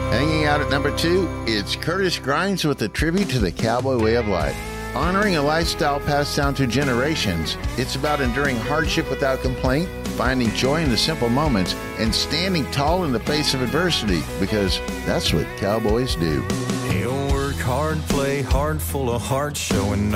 Hanging out at number 2, it's Curtis Grimes with a tribute to the cowboy way of life. Honoring a lifestyle passed down through generations, it's about enduring hardship without complaint, finding joy in the simple moments, and standing tall in the face of adversity, because that's what cowboys do. He'll work hard, play hard, full of heart, showing